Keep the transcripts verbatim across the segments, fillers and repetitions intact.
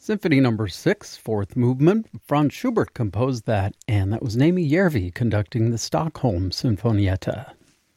Symphony Number Six, fourth movement. Franz Schubert composed that, and that was Naomi Järvi conducting the Stockholm Sinfonietta.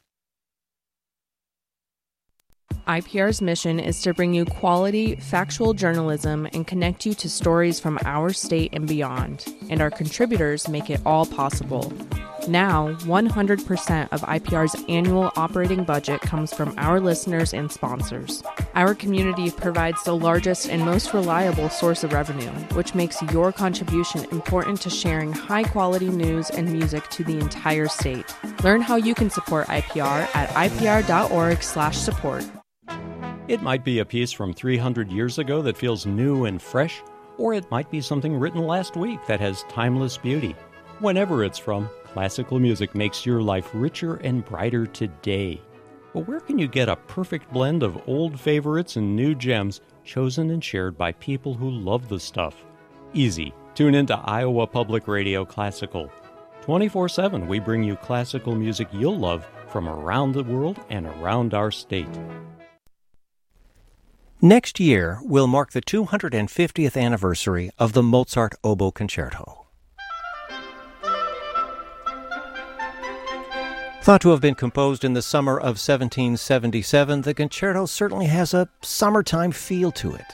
I P R's mission is to bring you quality, factual journalism and connect you to stories from our state and beyond, and our contributors make it all possible. Now, one hundred percent of I P R's annual operating budget comes from our listeners and sponsors. Our community provides the largest and most reliable source of revenue, which makes your contribution important to sharing high-quality news and music to the entire state. Learn how you can support I P R at I P R dot org slash support. It might be a piece from three hundred years ago that feels new and fresh, or it might be something written last week that has timeless beauty. Whenever it's from, classical music makes your life richer and brighter today. But where can you get a perfect blend of old favorites and new gems chosen and shared by people who love the stuff? Easy. Tune into Iowa Public Radio Classical. twenty-four seven, we bring you classical music you'll love from around the world and around our state. Next year will mark the two hundred fiftieth anniversary of the Mozart Oboe Concerto. Thought to have been composed in the summer of seventeen seventy-seven, the concerto certainly has a summertime feel to it.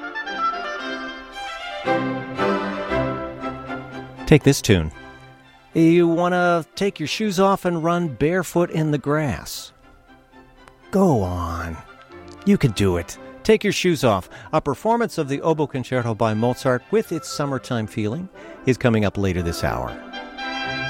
Take this tune. You want to take your shoes off and run barefoot in the grass. Go on. You can do it. Take Your Shoes Off. A performance of the Oboe Concerto by Mozart with its summertime feeling is coming up later this hour.